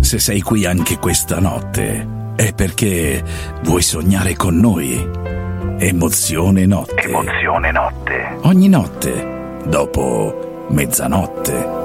Se sei qui anche questa notte, è perché vuoi sognare con noi. Emozione Notte. Emozione Notte. Ogni notte, dopo mezzanotte.